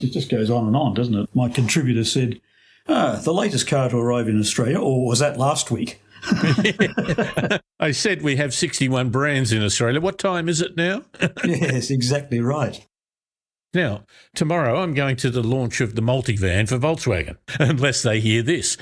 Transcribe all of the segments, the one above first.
It just goes on, doesn't it? My contributor said, the latest car to arrive in Australia, or was that last week? I said we have 61 brands in Australia. What time is it now? Yes, exactly right. Now, tomorrow I'm going to the launch of the multivan for Volkswagen, unless they hear this.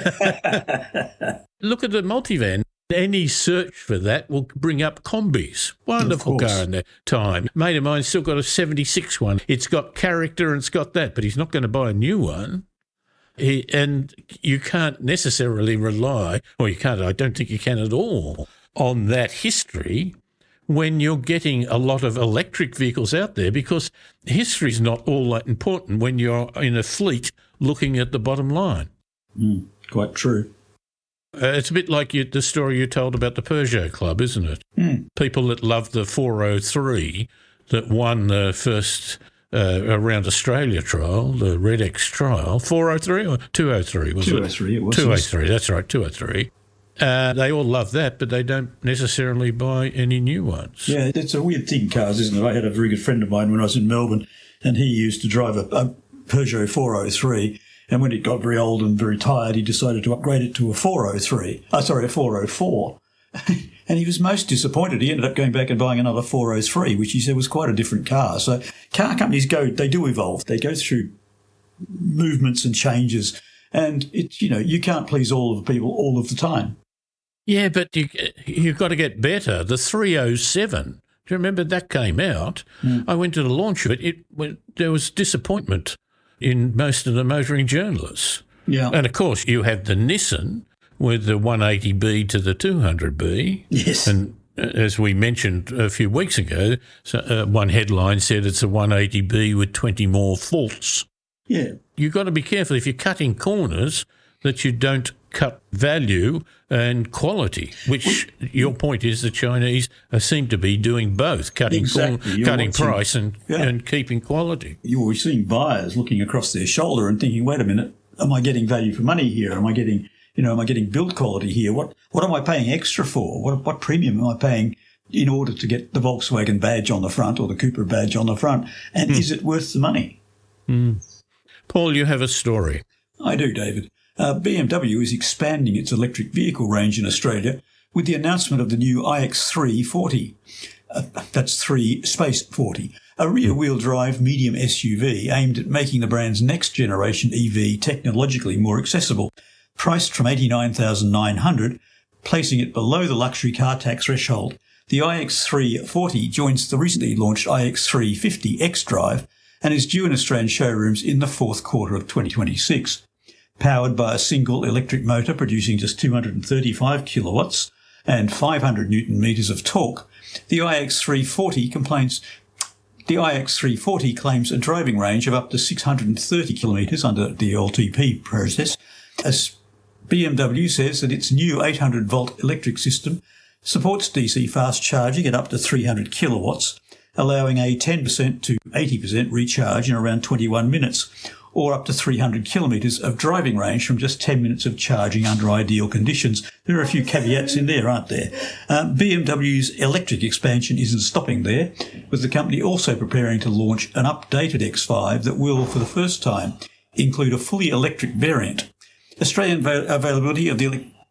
Look at the multivan. Any search for that will bring up combis. Wonderful car in their time. Mate of mine's still got a 76 one. It's got character and it's got that, but he's not going to buy a new one. And you can't necessarily rely, or you can't, I don't think you can at all, on that history when you're getting a lot of electric vehicles out there, because history's not all that important when you're in a fleet looking at the bottom line. Quite true. It's a bit like the story you told about the Peugeot Club, isn't it? People that love the 403 that won the first around Australia trial, the Red X trial, 403 or 203 was 203 it? it was. 203, that's right, 203. They all love that, but they don't necessarily buy any new ones. Yeah, it's a weird thing, cars, isn't it? I had a very good friend of mine when I was in Melbourne, and he used to drive a Peugeot 403, and when it got very old and very tired, he decided to upgrade it to a 404. And he was most disappointed. He ended up going back and buying another 403, which he said was quite a different car. So car companies they do evolve. They go through movements and changes, and you can't please all of the people all of the time. Yeah, but you've got to get better. The 307, do you remember that came out? I went to the launch of it. There was disappointment in most of the motoring journalists. Yeah. And, of course, you have the Nissan with the 180B to the 200B. Yes. And as we mentioned a few weeks ago, one headline said it's a 180B with 20 more faults. Yeah. You've got to be careful if you're cutting corners that you don't cut value and quality, which your point is the Chinese seem to be doing both, cutting price and keeping quality. You're seeing buyers looking across their shoulder and thinking, wait a minute, am I getting value for money here? Am I getting build quality here? What am I paying extra for? What premium am I paying in order to get the Volkswagen badge on the front or the Cooper badge on the front? And is it worth the money? Paul, you have a story. I do, David. BMW is expanding its electric vehicle range in Australia with the announcement of the new iX3 40. That's 3 Space 40, a rear-wheel drive medium SUV aimed at making the brand's next-generation EV technologically more accessible. Priced from $89,900, placing it below the luxury car tax threshold, the iX3 40 joins the recently launched iX3 50 xDrive and is due in Australian showrooms in the fourth quarter of 2026. Powered by a single electric motor producing just 235 kilowatts and 500 newton meters of torque, the iX340 claims a driving range of up to 630 kilometres under the LTP process, as BMW says that its new 800-volt electric system supports DC fast charging at up to 300 kilowatts, allowing a 10% to 80% recharge in around 21 minutes, or up to 300 kilometres of driving range from just 10 minutes of charging under ideal conditions. There are a few caveats in there, aren't there? BMW's electric expansion isn't stopping there, with the company also preparing to launch an updated X5 that will, for the first time, include a fully electric variant. Australian availability of the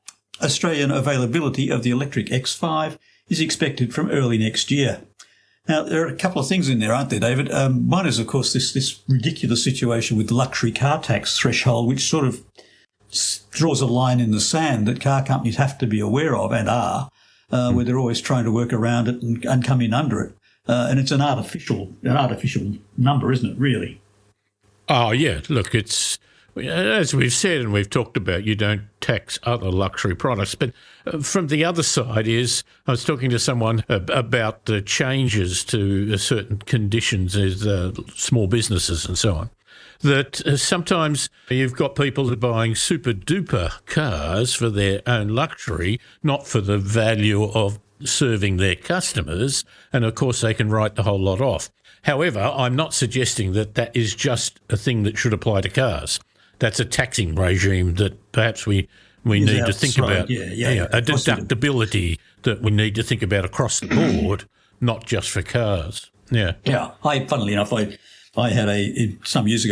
electric X5 is expected from early next year. Now, there are a couple of things in there, aren't there, David? One is, of course, this ridiculous situation with the luxury car tax threshold, which sort of draws a line in the sand that car companies have to be aware of and are, where they're always trying to work around it and come in under it. And it's an artificial number, isn't it, really? Oh, yeah. Look, it's, as we've said and we've talked about, you don't tax other luxury products. But from the other side is, I was talking to someone about the changes to certain conditions as small businesses and so on, that sometimes you've got people buying super-duper cars for their own luxury, not for the value of serving their customers, and of course they can write the whole lot off. However, I'm not suggesting that that is just a thing that should apply to cars. That's a taxing regime that perhaps we need to think about. A deductibility that we need to think about across the board, not just for cars. Yeah. Yeah. Funnily enough, I had some years ago,